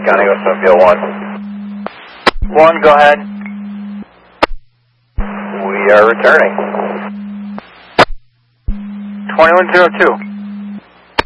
County, go Sofia 1. 1, go ahead. We are returning. 2102.